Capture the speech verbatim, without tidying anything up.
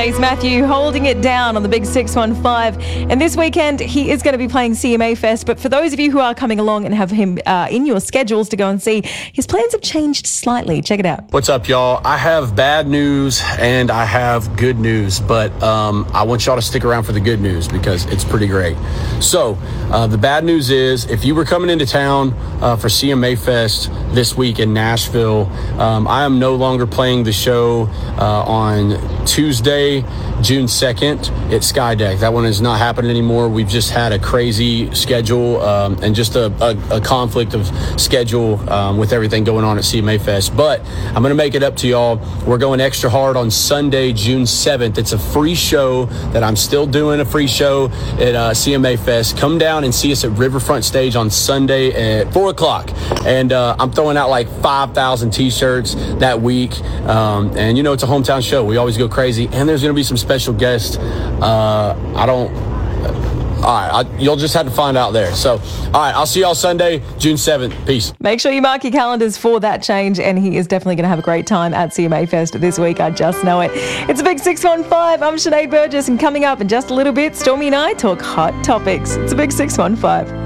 It's Matthew holding it down on the Big six one five. And this weekend, he is going to be playing C M A Fest. But for those of you who are coming along and have him uh, in your schedules to go and see, his plans have changed slightly. Check it out. What's up, y'all? I have bad news and I have good news, but um, I want y'all to stick around for the good news because it's pretty great. So uh, the bad news is if you were coming into town uh, for C M A Fest this week in Nashville, um, I am no longer playing the show uh, on Tuesday, June second at Sky Deck. That one is not happening anymore. We've just had a crazy schedule um, and just a, a, a conflict of schedule um, with everything going on at C M A Fest. But I'm going to make it up to y'all. We're going extra hard on Sunday, June seventh. It's a free show that I'm still doing, a free show at uh, C M A Fest. Come down and see us at Riverfront Stage on Sunday at four o'clock. And uh, I'm throwing out like five thousand t-shirts that week. Um, and, you know, it's a hometown show. We always go crazy. And there's going to be some special guests. Uh, I don't... All right, I, you'll just have to find out there. So, all right, I'll see y'all Sunday, June seventh. Peace. Make sure you mark your calendars for that change, and he is definitely going to have a great time at C M A Fest this week. I just know it. It's a Big six one five. I'm Sinead Burgess, and coming up in just a little bit, Stormy and I talk hot topics. It's a Big six one five.